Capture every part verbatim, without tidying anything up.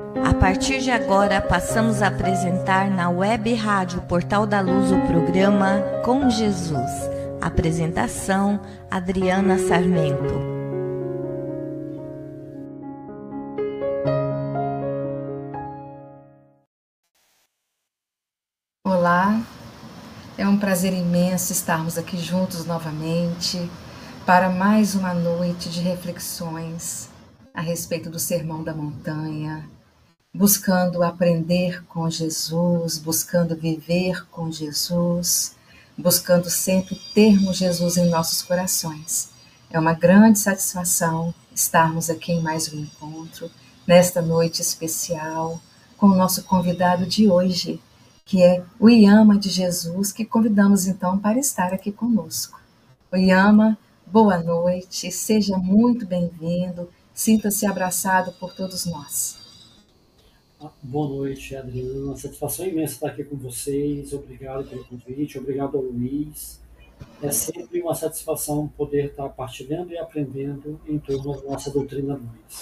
A partir de agora, passamos a apresentar na Web Rádio Portal da Luz o programa Com Jesus. Apresentação: Adriana Sarmento. Olá, é um prazer imenso estarmos aqui juntos novamente para mais uma noite de reflexões a respeito do Sermão da Montanha, buscando aprender com Jesus, buscando viver com Jesus, buscando sempre termos Jesus em nossos corações. É uma grande satisfação estarmos aqui em mais um encontro, nesta noite especial, com o nosso convidado de hoje, que é o Iama de Jesus, que convidamos então para estar aqui conosco. O Iama, boa noite, seja muito bem-vindo, sinta-se abraçado por todos nós. Boa noite, Adriana. Uma satisfação imensa estar aqui com vocês. Obrigado pelo convite, obrigado ao Luiz. É sempre uma satisfação poder estar partilhando e aprendendo em torno da nossa doutrina Luiz.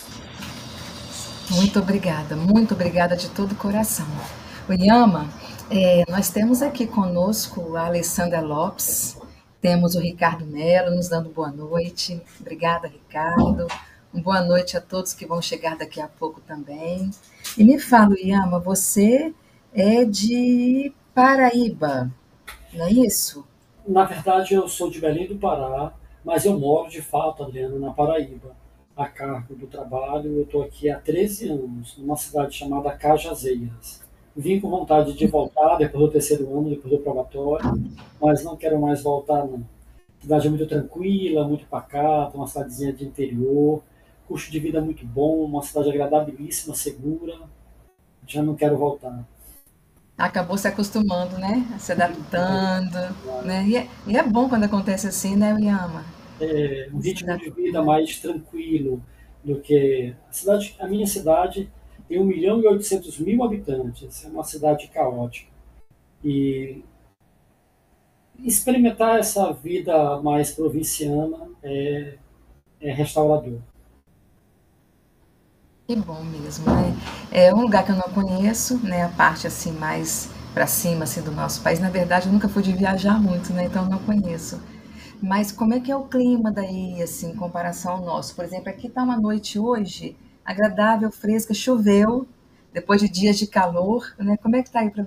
Muito obrigada, muito obrigada de todo o coração. O Iama, é, nós temos aqui conosco a Alessandra Lopes, temos o Ricardo Mello nos dando boa noite. Obrigada, Ricardo. Boa noite a todos que vão chegar daqui a pouco também. E me fala, Iama, você é de Paraíba, não é isso? Na verdade, eu sou de Belém do Pará, mas eu moro de fato, Adriana, na Paraíba. A cargo do trabalho, eu estou aqui há treze anos, numa cidade chamada Cajazeiras. Vim com vontade de voltar depois do terceiro ano, depois do probatório, mas não quero mais voltar, não. A cidade é muito tranquila, muito pacata, uma cidadezinha de interior, custo de vida muito bom, uma cidade agradabilíssima, segura. Já não quero voltar. Acabou se acostumando, né? Se adaptando, né? E é, e é bom quando acontece assim, né, Iama? É um ritmo de vida mais tranquilo do que a cidade. A minha cidade tem um milhão e oitocentos mil habitantes, é uma cidade caótica. E experimentar essa vida mais provinciana é, é restaurador. Que bom mesmo, né? É um lugar que eu não conheço, né? A parte assim mais para cima assim do nosso país. Na verdade, eu nunca fui de viajar muito, né? Então eu não conheço. Mas como é que é o clima daí, assim, em comparação ao nosso? Por exemplo, aqui está uma noite hoje agradável, fresca, choveu depois de dias de calor, né? Como é que está aí para